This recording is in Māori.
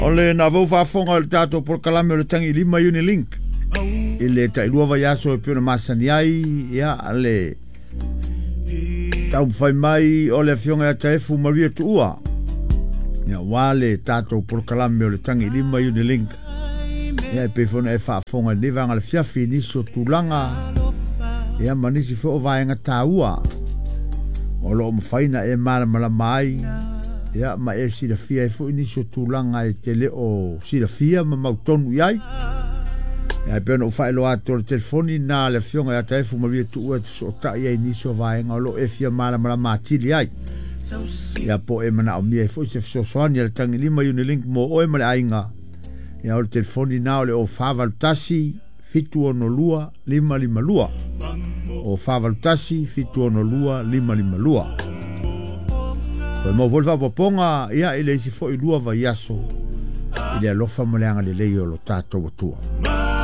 Ole na vau whafonga le tātou por kalame o le tangi lima Unilink. I le tailua vai aso e pio masani ai, ia ale tau whai mai o le fionga a taefu maria tuua. Ia wale tātou por kalame o le tangi lima Unilink. Ia e pefona e whafonga le vanga le fiafi niso tūlanga. Ia manisi fo o vaenga tāua. O lo mawhaina e mala mai. Ia ma e sira fia e fo iniso tūlanga e te leo sira fia ma mautonu iai. Ia e pēna uwhaelo ato le telefoni nā le fionga a taefu maria tuua te so tai e iniso vaenga o lo e fia mala matili ai. Ia po e mana o mia e fo i se fisosoani le tangi lima Unilink mo oe ma le ainga. Ia o le telefoni nā o le o whavalutasi fitu ono lua lima lua. O whavalutasi fitu ono lua lima lua. Koe mau volva poponga ia ile isi fo i lua vai aso. Ile alofa maleanga le lei o lo tātou atua.